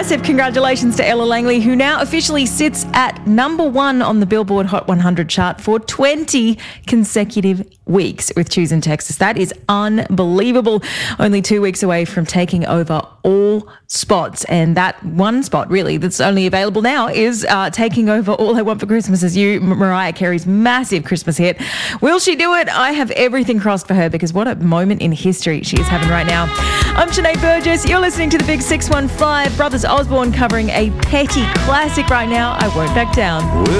Massive congratulations to Ella Langley, who now officially sits at number 1 on the Billboard Hot 100 chart for 20 consecutive weeks with Choosing Texas. That is unbelievable. Only 2 weeks away from taking over all spots. And that one spot, really, that's only available now is taking over All I Want for Christmas Is You, Mariah Carey's massive Christmas hit. Will she do it? I have everything crossed for her, because what a moment in history she is having right now. I'm Sinead Burgess. You're listening to The Big 615. Brothers Osborne covering a petty classic right now. I Won't Back Down.